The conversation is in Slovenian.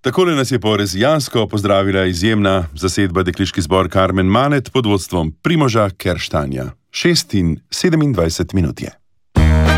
Takole nas je po rezijansko pozdravila izjemna zasedba Dekliški zbor Karmen Manet pod vodstvom Primoža Kerštanja. 6:27 je.